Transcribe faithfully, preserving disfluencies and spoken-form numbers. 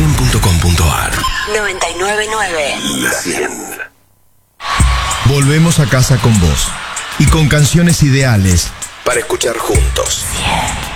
cien punto com punto ar. noventa y nueve punto nueve. La cien. Volvemos a casa con vos y con canciones ideales para escuchar juntos. cien.